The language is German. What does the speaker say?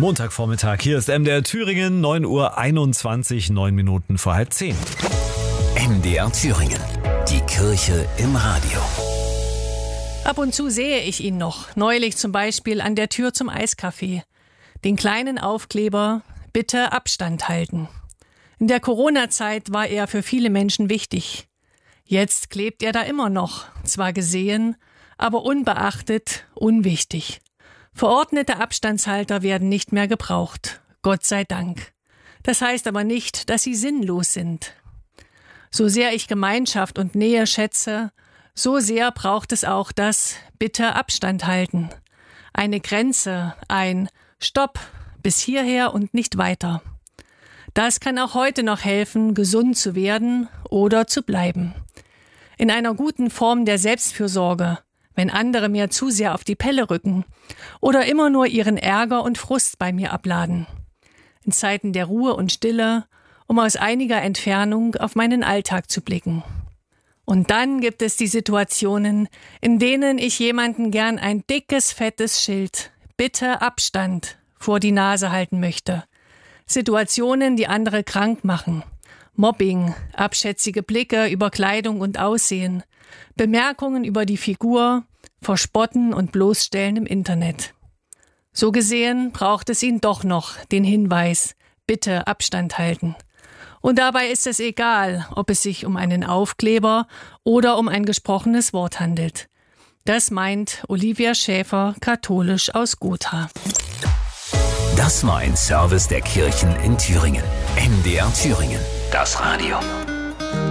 Montagvormittag, hier ist MDR Thüringen, 9:21 Uhr, 9 Minuten vor 9:30. MDR Thüringen, die Kirche im Radio. Ab und zu sehe ich ihn noch, neulich zum Beispiel an der Tür zum Eiscafé. Den kleinen Aufkleber, bitte Abstand halten. In der Corona-Zeit war er für viele Menschen wichtig. Jetzt klebt er da immer noch, zwar gesehen, aber unbeachtet, unwichtig. Verordnete Abstandshalter werden nicht mehr gebraucht, Gott sei Dank. Das heißt aber nicht, dass sie sinnlos sind. So sehr ich Gemeinschaft und Nähe schätze, so sehr braucht es auch das bitte Abstand halten. Eine Grenze, ein Stopp, bis hierher und nicht weiter. Das kann auch heute noch helfen, gesund zu werden oder zu bleiben. In einer guten Form der Selbstfürsorge, wenn andere mir zu sehr auf die Pelle rücken oder immer nur ihren Ärger und Frust bei mir abladen. In Zeiten der Ruhe und Stille, um aus einiger Entfernung auf meinen Alltag zu blicken. Und dann gibt es die Situationen, in denen ich jemanden gern ein dickes, fettes Schild, bitte Abstand, vor die Nase halten möchte. Situationen, die andere krank machen. Mobbing, abschätzige Blicke über Kleidung und Aussehen, Bemerkungen über die Figur, Verspotten und Bloßstellen im Internet. So gesehen braucht es ihn doch noch, den Hinweis, bitte Abstand halten. Und dabei ist es egal, ob es sich um einen Aufkleber oder um ein gesprochenes Wort handelt. Das meint Olivia Schäfer, katholisch aus Gotha. Das war ein Service der Kirchen in Thüringen. MDR Thüringen, das Radio.